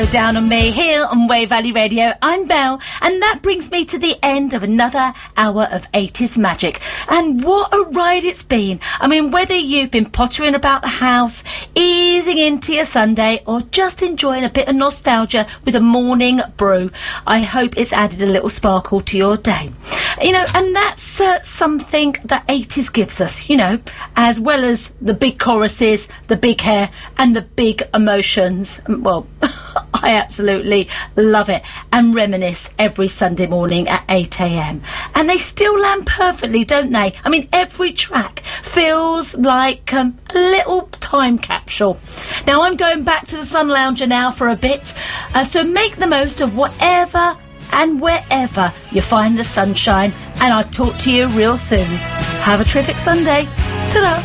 Down on me here on Wave Valley Radio. I'm Belle, and that brings me to the end of another hour of 80s magic. And what a ride it's been. I mean, whether you've been pottering about the house, easing into your Sunday, or just enjoying a bit of nostalgia with a morning brew, I hope it's added a little sparkle to your day. You know, and that's something that 80s gives us, you know, as well as the big choruses, the big hair, and the big emotions. Well, I absolutely love it and reminisce every Sunday morning at 8 a.m. And they still land perfectly, don't they? I mean, every track feels like a little time capsule. Now, I'm going back to the Sun Lounger now for a bit, so make the most of whatever and wherever you find the sunshine, and I'll talk to you real soon. Have a terrific Sunday. Ta-da!